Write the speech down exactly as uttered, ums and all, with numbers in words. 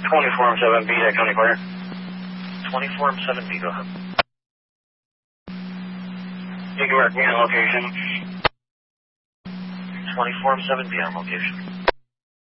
twenty-four M seven B, that county clear. twenty-four M seven B, go ahead. You can mark me on location. twenty-four M seven B on location.